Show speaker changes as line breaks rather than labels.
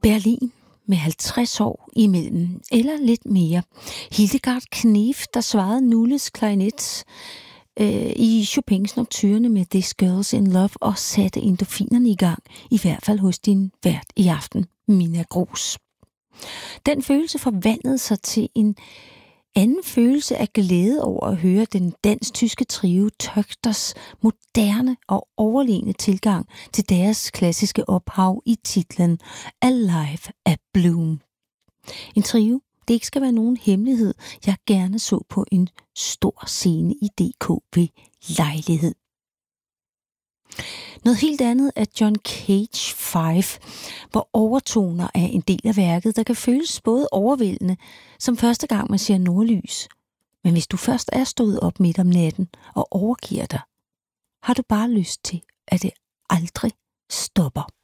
Berlin med 50 år imellem, eller lidt mere. Hildegard Knef, der svarede Nulles klarinet i Chopins nocturne med This Girl's in Love og satte endorfinerne i gang, i hvert fald hos din vært i aften, Mina Gros. Den følelse forvandlede sig til en anden følelse af glæde over at høre den dansk-tyske trio Töchters moderne og overlegne tilgang til deres klassiske ophav i titlen Alive at Bloom. En trio, det ikke skal være nogen hemmelighed, jeg gerne så på en stor scene i DKV lejlighed. Noget helt andet er John Cage 5, hvor overtoner er en del af værket, der kan føles både overvældende, som første gang man ser nordlys. Men hvis du først er stået op midt om natten og overgiver dig, har du bare lyst til, at det aldrig stopper.